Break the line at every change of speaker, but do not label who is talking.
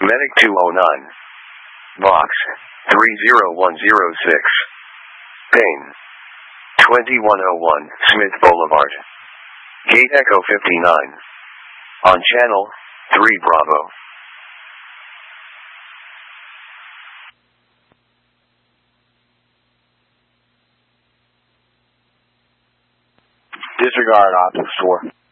Medic 209. Box 30106. Payne 2101 Smith Boulevard. Gate Echo 59. On channel 3 Bravo.
Disregard optics 4.